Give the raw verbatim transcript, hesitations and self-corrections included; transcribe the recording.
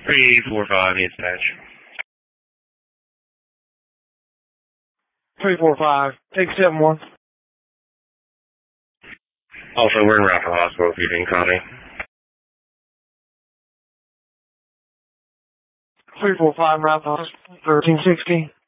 three four five, dispatch. three four five, take seven one. Also, we're in route to hospital if you didn't call me. three four five, route to hospital, thirteen sixty.